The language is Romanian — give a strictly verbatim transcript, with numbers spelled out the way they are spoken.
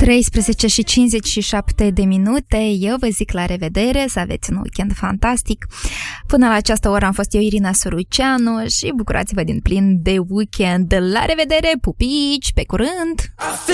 treisprezece și cincizeci și șapte de minute. Eu vă zic la revedere, să aveți un weekend fantastic. Până la această oră am fost eu, Irina Săruceanu, și bucurați-vă din plin de weekend. La revedere, pupici, pe curând!